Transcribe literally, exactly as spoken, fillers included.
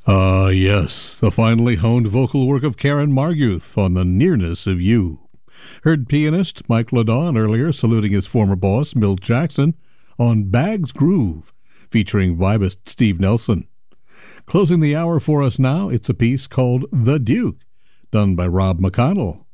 Ah, yes, the finely honed vocal work of Karen Marguth on The Nearness of You. Heard pianist Mike LeDon earlier saluting his former boss, Milt Jackson, on Bag's Groove, featuring vibist Steve Nelson. Closing the hour for us now, it's a piece called The Duke, done by Rob McConnell.